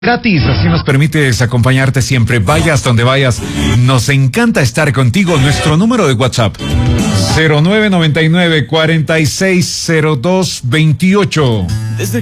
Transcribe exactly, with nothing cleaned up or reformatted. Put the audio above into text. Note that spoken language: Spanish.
Gratis, así nos permites acompañarte siempre, vayas donde vayas. Nos encanta estar contigo. Nuestro número de WhatsApp cero nueve noventa y nueve cuarenta y seis cero dos veintiocho.